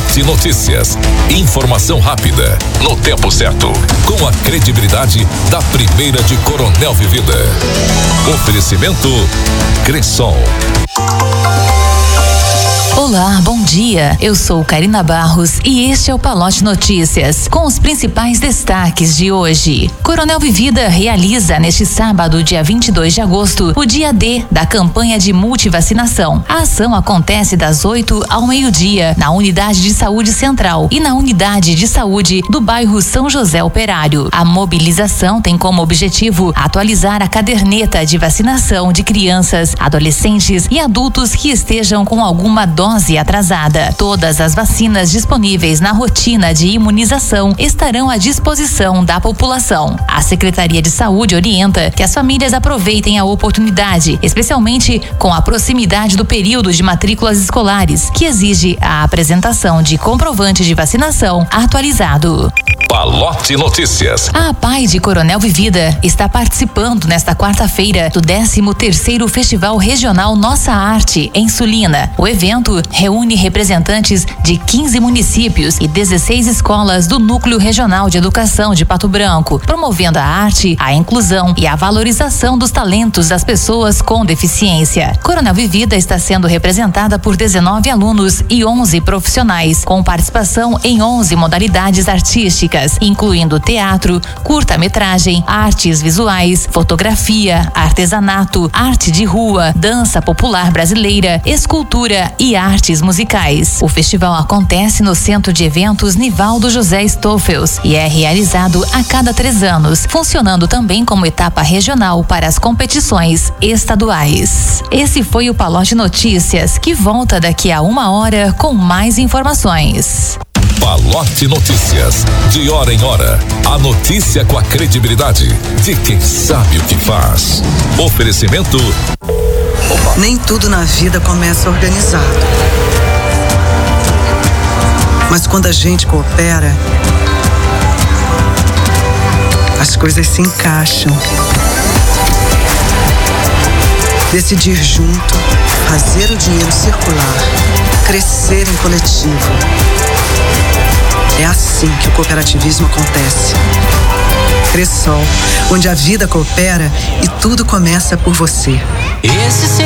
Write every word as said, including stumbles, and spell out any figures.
Palote Notícias. Informação rápida, no tempo certo, com a credibilidade da primeira de Coronel Vivida. Oferecimento Cressol. Olá, bom dia. Eu sou Karina Barros e este é o Palote Notícias, com os principais destaques de hoje. Coronel Vivida realiza neste sábado, dia vinte e dois de agosto, o dia D da campanha de multivacinação. A ação acontece das oito ao meio-dia na Unidade de Saúde Central e na Unidade de Saúde do bairro São José Operário. A mobilização tem como objetivo atualizar a caderneta de vacinação de crianças, adolescentes e adultos que estejam com alguma dose dose atrasada. Todas as vacinas disponíveis na rotina de imunização estarão à disposição da população. A Secretaria de Saúde orienta que as famílias aproveitem a oportunidade, especialmente com a proximidade do período de matrículas escolares, que exige a apresentação de comprovante de vacinação atualizado. Palote Notícias. A APAI de Coronel Vivida está participando nesta quarta-feira do décimo terceiro Festival Regional Nossa Arte, em Sulina. O evento reúne representantes de quinze municípios e dezesseis escolas do Núcleo Regional de Educação de Pato Branco, promovendo a arte, a inclusão e a valorização dos talentos das pessoas com deficiência. Coronel Vivida está sendo representada por dezenove alunos e onze profissionais, com participação em onze modalidades artísticas, incluindo teatro, curta-metragem, artes visuais, fotografia, artesanato, arte de rua, dança popular brasileira, escultura e artes musicais. O festival acontece no Centro de Eventos Nivaldo José Stoffels e é realizado a cada três anos, funcionando também como etapa regional para as competições estaduais. Esse foi o Palote Notícias, que volta daqui a uma hora com mais informações. Palote Notícias, de hora em hora. A notícia com a credibilidade de quem sabe o que faz. Oferecimento. Nem tudo na vida começa organizado. Mas quando a gente coopera, as coisas se encaixam. Decidir junto, fazer o dinheiro circular, crescer em coletivo. É assim que o cooperativismo acontece. Cressol, onde a vida coopera e tudo começa por você. Esse